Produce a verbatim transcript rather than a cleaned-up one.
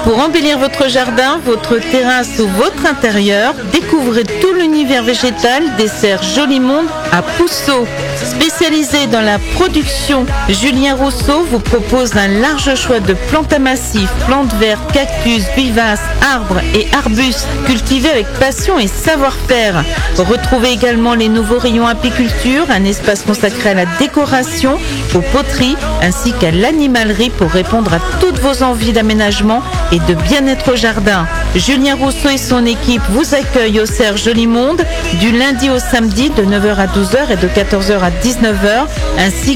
Pour embellir votre jardin, votre terrasse ou votre intérieur, découvrez tout l'univers végétal des serres Joli Monde à Pousseau. Spécialisé dans la production, Julien Rousseau vous propose un large choix de plantes à massifs, plantes vertes, cactus, vivaces, arbres et arbustes cultivés avec passion et savoir-faire. Retrouvez également les nouveaux rayons apiculture, un espace consacré à la décoration, aux poteries ainsi qu'à l'animalerie pour répondre à toutes vos envies d'aménagement et de bien-être au jardin. Julien Rousseau et son équipe vous accueillent au Serre Joli Monde du lundi au samedi de neuf heures à douze heures et de quatorze heures à dix-neuf heures ainsi